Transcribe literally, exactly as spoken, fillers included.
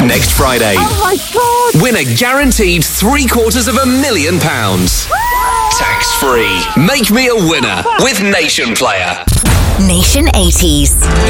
next Friday. Oh my God! Win a guaranteed three quarters of a million pounds. Tax free. Make me a winner with Nation Player. Nation eighties.